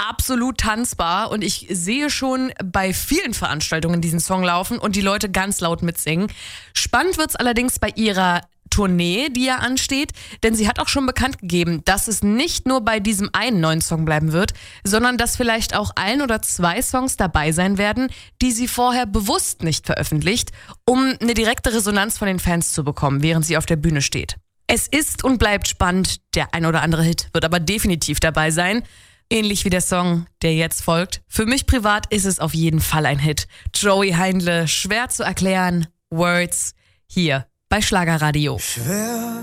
absolut tanzbar und ich sehe schon bei vielen Veranstaltungen diesen Song laufen und die Leute ganz laut mitsingen. Spannend wird's allerdings bei ihrer Tournee, die ja ansteht, denn sie hat auch schon bekannt gegeben, dass es nicht nur bei diesem einen neuen Song bleiben wird, sondern dass vielleicht auch 1 oder 2 Songs dabei sein werden, die sie vorher bewusst nicht veröffentlicht, um eine direkte Resonanz von den Fans zu bekommen, während sie auf der Bühne steht. Es ist und bleibt spannend, der ein oder andere Hit wird aber definitiv dabei sein, ähnlich wie der Song, der jetzt folgt. Für mich privat ist es auf jeden Fall ein Hit. Joey Heindle, schwer zu erklären, Words, hier bei Schlagerradio. Schwer